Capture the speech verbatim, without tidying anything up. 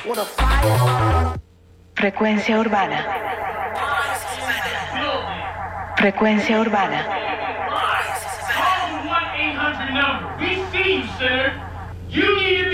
Frecuencia urbana. Frecuencia urbana. Call the one eight hundred number. We see you, sir. You need to be